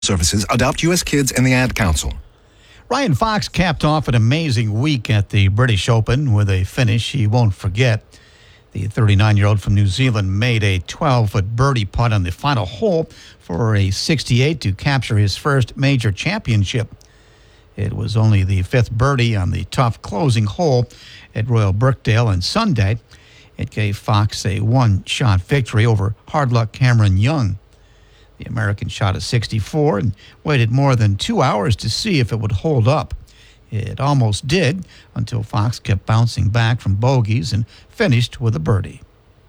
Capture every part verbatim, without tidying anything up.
Services, Adopt U S Kids, and the Ad Council. Ryan Fox capped off an amazing week at the British Open with a finish he won't forget. The thirty-nine-year-old from New Zealand made a twelve-foot birdie putt on the final hole for a sixty-eight to capture his first major championship. It was only the fifth birdie on the tough closing hole at Royal Birkdale on Sunday. It gave Fox a one-shot victory over hard luck Cameron Young. The American shot a sixty-four and waited more than two hours to see if it would hold up. It almost did until Fox kept bouncing back from bogeys and finished with a birdie.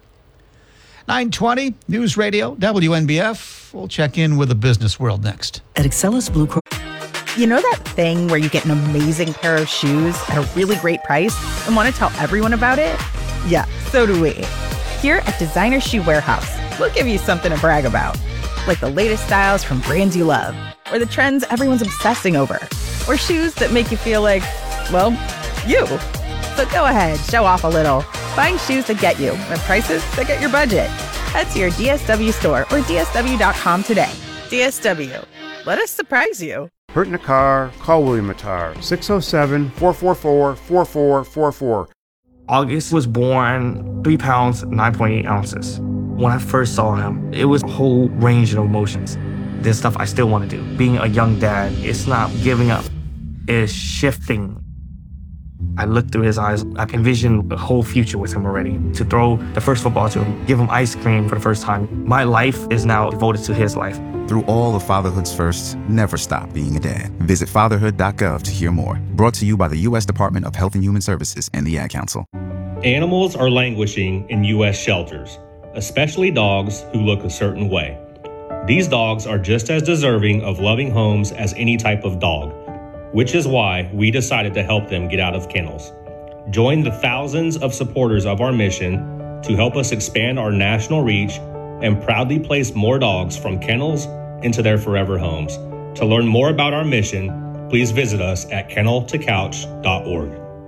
nine twenty, News Radio, W N B F. We'll check in with the business world next. At Excellus Blue Cross. You know that thing where you get an amazing pair of shoes at a really great price and want to tell everyone about it? Yeah, so do we. Here at Designer Shoe Warehouse, we'll give you something to brag about. Like the latest styles from brands you love, or the trends everyone's obsessing over, or shoes that make you feel like, well, you. So go ahead, show off a little. Find shoes that get you at prices that get your budget. Head to your D S W store or D S W dot com today. D S W. Let us surprise you. Hurt in a car? Call William Attar. six oh seven, four four four, four four four four. August was born three pounds, nine point eight ounces. When I first saw him, it was a whole range of emotions. There's stuff I still want to do. Being a young dad, it's not giving up. It's shifting. I looked through his eyes. I envisioned a whole future with him already. To throw the first football to him, give him ice cream for the first time. My life is now devoted to his life. Through all of fatherhood's firsts, never stop being a dad. Visit fatherhood dot gov to hear more. Brought to you by the U S Department of Health and Human Services and the Ad Council. Animals are languishing in U S shelters, especially dogs who look a certain way. These dogs are just as deserving of loving homes as any type of dog, which is why we decided to help them get out of kennels. Join the thousands of supporters of our mission to help us expand our national reach and proudly place more dogs from kennels into their forever homes. To learn more about our mission, please visit us at kennel to couch dot org.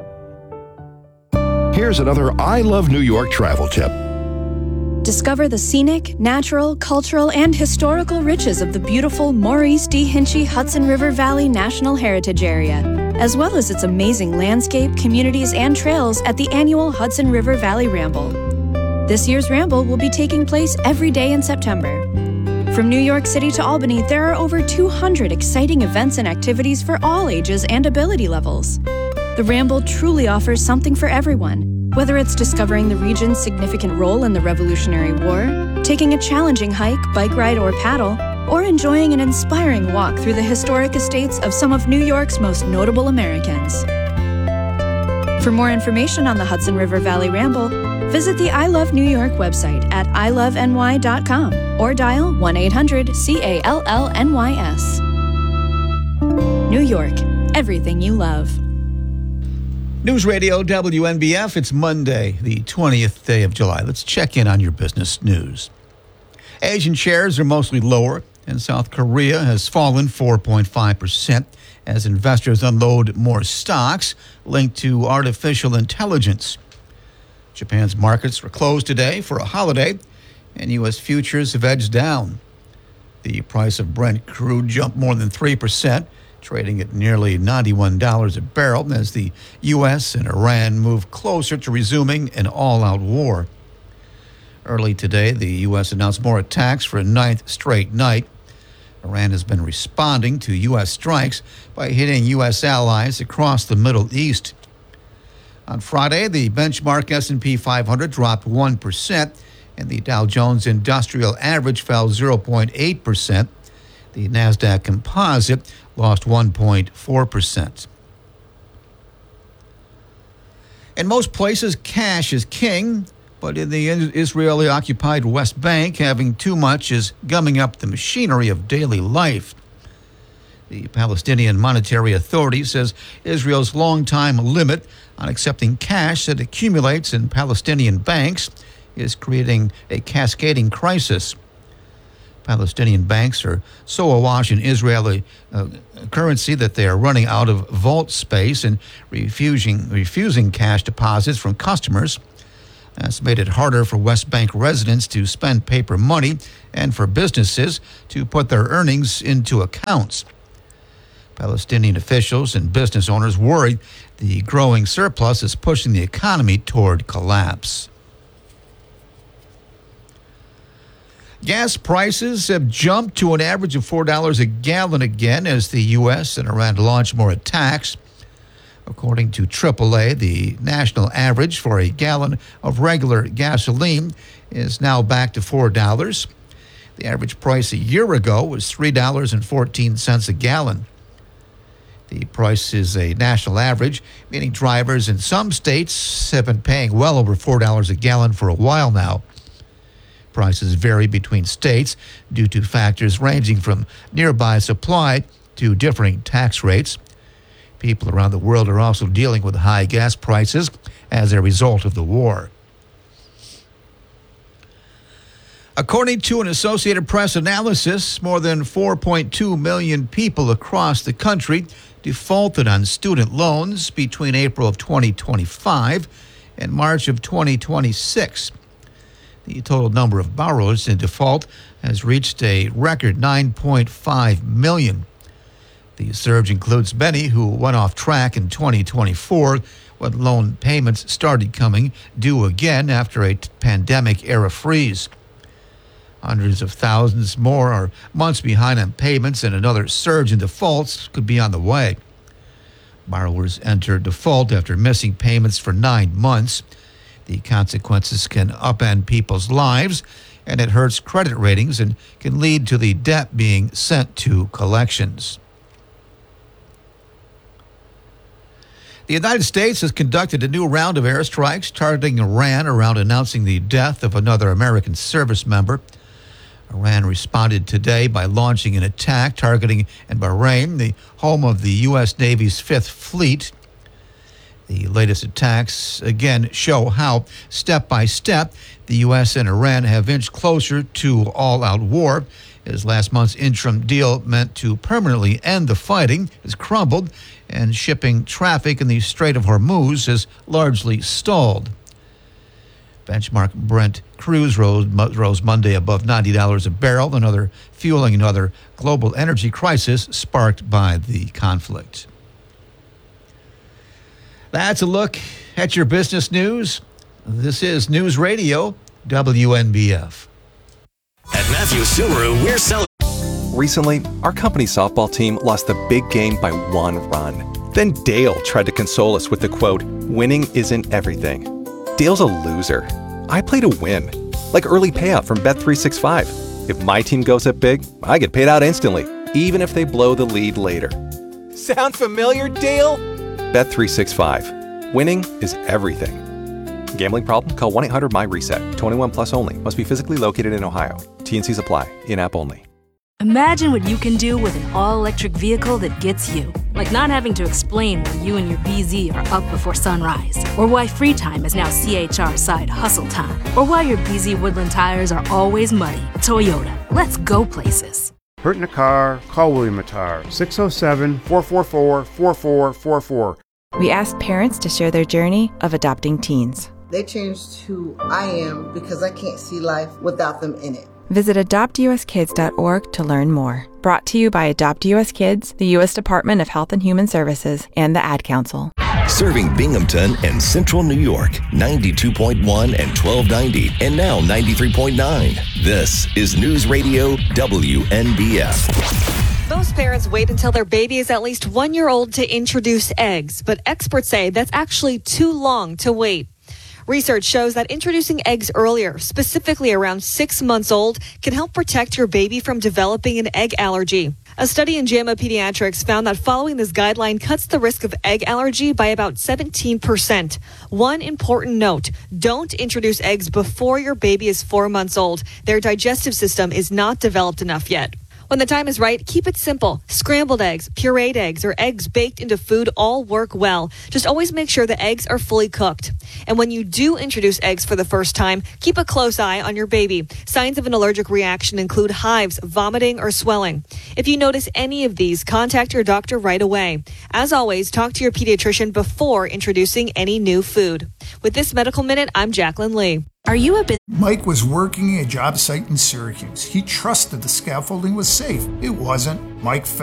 Here's another I Love New York travel tip. Discover the scenic, natural, cultural, and historical riches of the beautiful Maurice D. Hinchey Hudson River Valley National Heritage Area, as well as its amazing landscape, communities, and trails at the annual Hudson River Valley Ramble. This year's Ramble will be taking place every day in September. From New York City to Albany, there are over two hundred exciting events and activities for all ages and ability levels. The Ramble truly offers something for everyone, whether it's discovering the region's significant role in the Revolutionary War, taking a challenging hike, bike ride, or paddle, or enjoying an inspiring walk through the historic estates of some of New York's most notable Americans. For more information on the Hudson River Valley Ramble, visit the I Love New York website at i love n y dot com or dial one eight hundred C A L L N Y S. New York, everything you love. News Radio W N B F, it's Monday, the twentieth day of July. Let's check in on your business news. Asian shares are mostly lower, and South Korea has fallen four point five percent as investors unload more stocks linked to artificial intelligence. Japan's markets were closed today for a holiday, and U S futures have edged down. The price of Brent crude jumped more than three percent, trading at nearly ninety-one dollars a barrel as the U S and Iran move closer to resuming an all-out war. Early today, the U S announced more attacks for a ninth straight night. Iran has been responding to U S strikes by hitting U S allies across the Middle East. On Friday, the benchmark S and P five hundred dropped one percent, and the Dow Jones Industrial Average fell zero point eight percent. The NASDAQ Composite lost one point four percent. In most places, cash is king, but in the Israeli-occupied West Bank, having too much is gumming up the machinery of daily life. The Palestinian Monetary Authority says Israel's long-time limit on accepting cash that accumulates in Palestinian banks is creating a cascading crisis. Palestinian banks are so awash in Israeli uh, currency that they are running out of vault space and refusing, refusing cash deposits from customers. That's made it harder for West Bank residents to spend paper money and for businesses to put their earnings into accounts. Palestinian officials and business owners worry the growing surplus is pushing the economy toward collapse. Gas prices have jumped to an average of four dollars a gallon again as the U S and Iran launch more attacks. According to triple A, the national average for a gallon of regular gasoline is now back to four dollars. The average price a year ago was three dollars and fourteen cents a gallon. The price is a national average, meaning drivers in some states have been paying well over four dollars a gallon for a while now. Prices vary between states due to factors ranging from nearby supply to differing tax rates. People around the world are also dealing with high gas prices as a result of the war. According to an Associated Press analysis, more than four point two million people across the country defaulted on student loans between April of twenty twenty-five and March of twenty twenty-six. The total number of borrowers in default has reached a record nine point five million. The surge includes many who went off track in twenty twenty-four when loan payments started coming due again after a pandemic-era freeze. Hundreds of thousands more are months behind on payments, and another surge in defaults could be on the way. Borrowers enter default after missing payments for nine months. The consequences can upend people's lives, and it hurts credit ratings and can lead to the debt being sent to collections. The United States has conducted a new round of airstrikes targeting Iran around announcing the death of another American service member. Iran responded today by launching an attack targeting in Bahrain, the home of the U S Navy's Fifth Fleet. The latest attacks again show how, step by step, the U S and Iran have inched closer to all-out war, as last month's interim deal meant to permanently end the fighting has crumbled, and shipping traffic in the Strait of Hormuz has largely stalled. Benchmark Brent crude rose, rose Monday above ninety dollars a barrel, another fueling another global energy crisis sparked by the conflict. That's a look at your business news. This is News Radio W N B F. At Matthews Subaru, we're selling. Recently, our company softball team lost the big game by one run. Then Dale tried to console us with the quote, "Winning isn't everything." Dale's a loser. I play to win, like early payout from Bet three sixty-five. If my team goes up big, I get paid out instantly, even if they blow the lead later. Sound familiar, Dale? Bet three sixty-five. Winning is everything. Gambling problem? Call one eight hundred M Y reset. twenty-one plus only. Must be physically located in Ohio. T and Cs apply. In-app only. Imagine what you can do with an all-electric vehicle that gets you. Like not having to explain why you and your B Z are up before sunrise. Or why free time is now C H R side hustle time. Or why your B Z Woodland tires are always muddy. Toyota. Let's go places. Hurt in a car? Call William Matar. six oh seven, four four four, four four four four. We asked parents to share their journey of adopting teens. They changed who I am because I can't see life without them in it. Visit adopt u s kids dot org to learn more. Brought to you by Adopt U S Kids, the U S Department of Health and Human Services, and the Ad Council. Serving Binghamton and Central New York, ninety-two point one and twelve ninety, and now ninety-three point nine. This is News Radio W N B F. Most parents wait until their baby is at least one year old to introduce eggs, but experts say that's actually too long to wait. Research shows that introducing eggs earlier, specifically around six months old, can help protect your baby from developing an egg allergy. A study in JAMA Pediatrics found that following this guideline cuts the risk of egg allergy by about seventeen percent. One important note, don't introduce eggs before your baby is four months old. Their digestive system is not developed enough yet. When the time is right, keep it simple. Scrambled eggs, pureed eggs, or eggs baked into food all work well. Just always make sure the eggs are fully cooked. And when you do introduce eggs for the first time, keep a close eye on your baby. Signs of an allergic reaction include hives, vomiting, or swelling. If you notice any of these, contact your doctor right away. As always, talk to your pediatrician before introducing any new food. With this Medical Minute, I'm Jacqueline Lee. Are you a bit? Mike was working a job site in Syracuse. He trusted the scaffolding was safe. It wasn't. Mike